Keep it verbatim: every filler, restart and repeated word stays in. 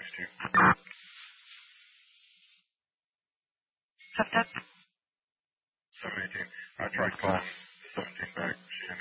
text you. What's up? seven eighteen. I tried calling seventeen back. She